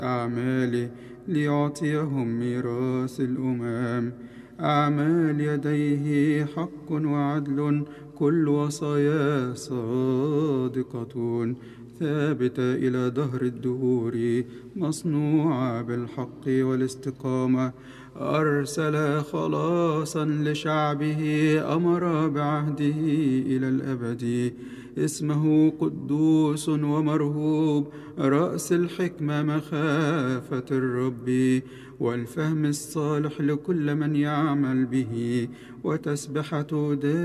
أعماله ليعطيهم ميراث الأمم. أعمال يديه حق وعدل، كل وصاياه صادقة، ثابتة إلى دهر الدهور، مصنوعة بالحق والاستقامة. أرسل خلاصا لشعبه، أمر بعهده إلى الأبد. اسمه قدوس ومرهوب، رأس الحكمة مخافة الرب، والفهم الصالح لكل من يعمل به، وتسبحة